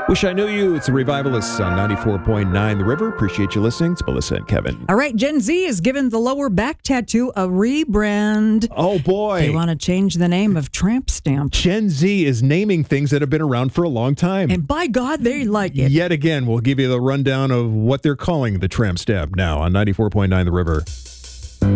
Wish I Knew You. It's the Revivalists on 94.9 The River. Appreciate you listening. It's Melissa and Kevin. All right, Gen Z is giving the lower back tattoo a rebrand. Oh, boy. They want to change the name of Tramp Stamp. Gen Z is naming things that have been around for a long time. And by God, they like it. Yet again, we'll give you the rundown of what they're calling the Tramp Stamp now on 94.9 The River.